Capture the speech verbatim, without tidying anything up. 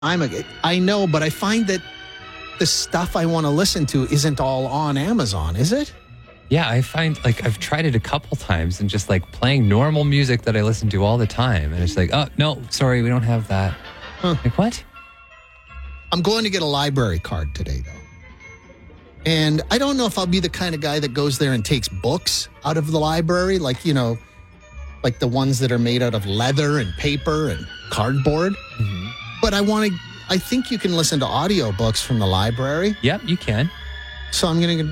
I'm a, I know, but I find that the stuff I want to listen to isn't all on Amazon, is it? Yeah, I find like I've tried it a couple times and just like playing normal music that I listen to all the time. And it's like, oh, no, sorry, we don't have that. Huh. Like, what? I'm going to get a library card today, though. And I don't know if I'll be the kind of guy that goes there and takes books out of the library, like, you know, like the ones that are made out of leather and paper and cardboard. Mm-hmm. But I want to, I think you can listen to audiobooks from the library. Yep, you can. So I'm going to